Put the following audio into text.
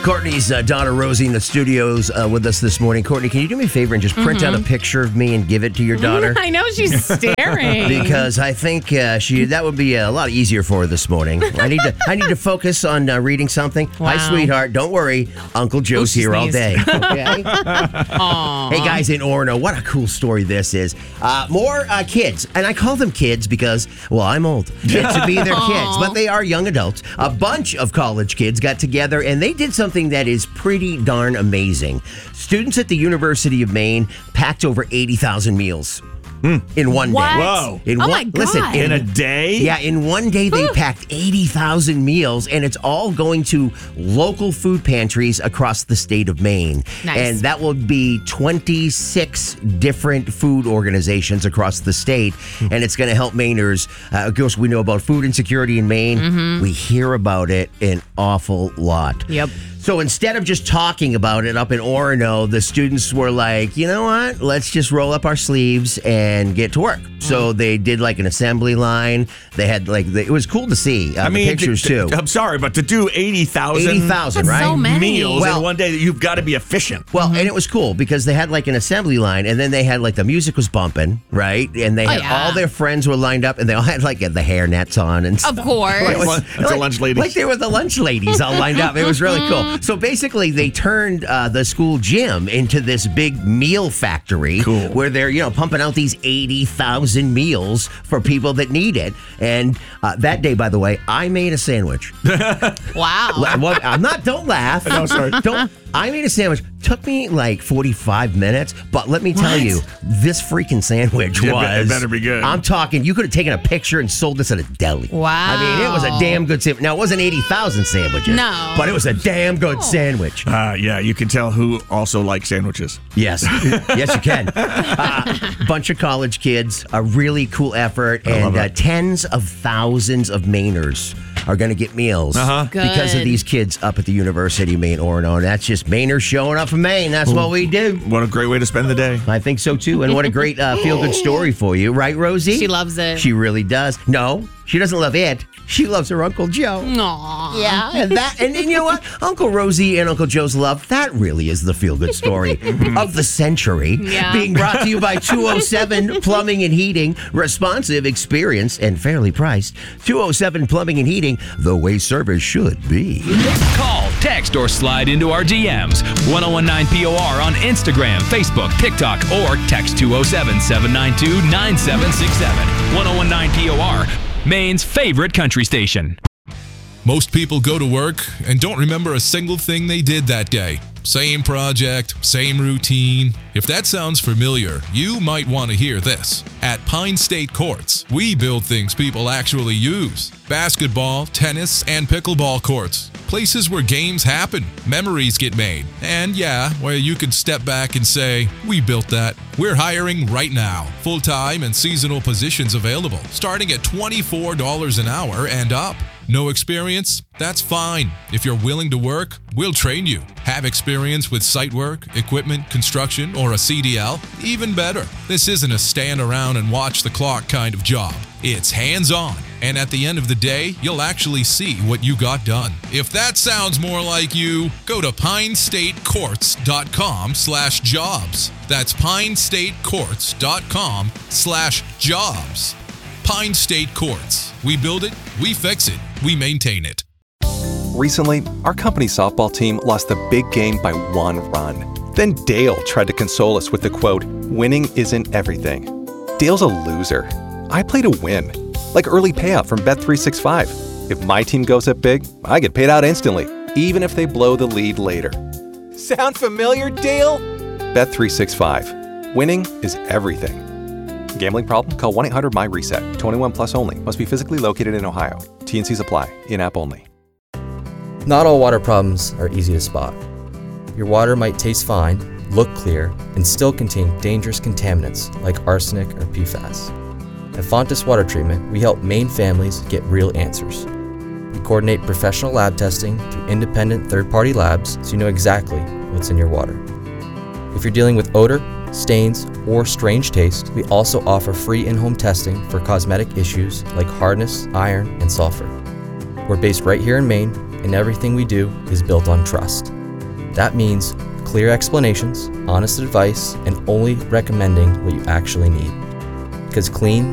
Courtney's daughter, Rosie, in the studios with us this morning. Courtney, can you do me a favor and just print out a picture of me and give it to your daughter? I know she's staring. Because I think that would be a lot easier for her this morning. I need to focus on reading something. Wow. Hi, sweetheart. Don't worry. Uncle Joe's here all day. Okay? Hey, guys in Orono, what a cool story this is. More kids. And I call them kids because, well, I'm old. Get to be their kids. But they are young adults. A bunch of college kids got together and they did something that is pretty darn amazing. Students at the University of Maine packed over 80,000 meals. In one day. Whoa. My God. Listen, In a day? Yeah, in one day they packed 80,000 meals, and it's all going to local food pantries across the state of Maine. Nice. And that will be 26 different food organizations across the state, and it's going to help Mainers. Of course, we know about food insecurity in Maine. We hear about it an awful lot. Yep. So instead of just talking about it up in Orono, the students were like, you know what? Let's just roll up our sleeves and get to work. So they did like an assembly line. They had it was cool to see. The pictures too. I'm sorry, but to do 80,000 80,000, right? so many. meals in one day, you've got to be efficient. Well, and it was cool because they had like an assembly line, and then they had like the music was bumping, right? And they had all their friends were lined up, and they all had like the hairnets on and stuff. Of course. It's a lunch lady. Like they were the lunch ladies all lined up. It was really cool. So basically, they turned the school gym into this big meal factory where they're, pumping out these 80,000 meals for people that need it. And that day, by the way, I made a sandwich. Wow. Well, don't laugh. No, sorry. I made a sandwich. Took me like 45 minutes, but let me tell you, this freaking sandwich It was... better be good. I'm talking, you could have taken a picture and sold this at a deli. Wow. I mean, it was a damn good sandwich. Now, it wasn't 80,000 sandwiches. No. But it was a damn good sandwich. Yeah, you can tell who also likes sandwiches. Yes. Yes, you can. Bunch of college kids, a really cool effort, and tens of thousands of Mainers are going to get meals because of Good. these kids up at the University of Maine, Orono. And that's just Mainers showing up from Maine. That's what we do. What a great way to spend the day. I think so, too. And what a great feel-good story for you. Right, Rosie? She loves it. She really does. No, she doesn't love it. She loves her Uncle Joe. Aw. Yeah, and you know what? Uncle Rosie and Uncle Joe's love, that really is the feel-good story of the century. Yeah. Being brought to you by 207 Plumbing and Heating. Responsive, experienced, and fairly priced. 207 Plumbing and Heating, the way service should be. Call, text, or slide into our DMs. 1019POR on Instagram, Facebook, TikTok, or text 207-792-9767. 1019POR, Maine's favorite country station. Most people go to work and don't remember a single thing they did that day. Same project, same routine. If that sounds familiar, you might want to hear this. At Pine State Courts, we build things people actually use. Basketball, tennis, and pickleball courts. Places where games happen, memories get made, and where you can step back and say, we built that. We're hiring right now. Full-time and seasonal positions available, starting at $24 an hour and up. No experience? That's fine. If you're willing to work, we'll train you. Have experience with site work, equipment, construction, or a CDL? Even better. This isn't a stand around and watch the clock kind of job. It's hands-on. And at the end of the day, you'll actually see what you got done. If that sounds more like you, go to pinestatecourts.com/jobs. That's pinestatecourts.com/jobs. Pine State Courts. We build it, we fix it, we maintain it. Recently, our company softball team lost the big game by 1 run. Then Dale tried to console us with the quote, "Winning isn't everything." Dale's a loser. I play to win. Like early payout from Bet365. If my team goes up big, I get paid out instantly, even if they blow the lead later. Sound familiar, Dale? Bet365. Winning is everything. Gambling problem? Call 1-800-MY-RESET. 21 plus only. Must be physically located in Ohio. T&Cs apply. In-app only. Not all water problems are easy to spot. Your water might taste fine, look clear, and still contain dangerous contaminants like arsenic or PFAS. At Fontes Water Treatment, we help Maine families get real answers. We coordinate professional lab testing through independent third-party labs so you know exactly what's in your water. If you're dealing with odor, stains, or strange taste, we also offer free in-home testing for cosmetic issues like hardness, iron, and sulfur. We're based right here in Maine and everything we do is built on trust. That means clear explanations, honest advice, and only recommending what you actually need. Because clean